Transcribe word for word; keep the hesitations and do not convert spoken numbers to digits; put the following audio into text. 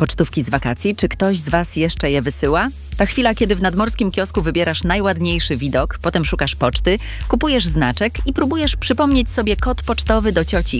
Pocztówki z wakacji, czy ktoś z Was jeszcze je wysyła? Ta chwila, kiedy w nadmorskim kiosku wybierasz najładniejszy widok, potem szukasz poczty, kupujesz znaczek i próbujesz przypomnieć sobie kod pocztowy do cioci,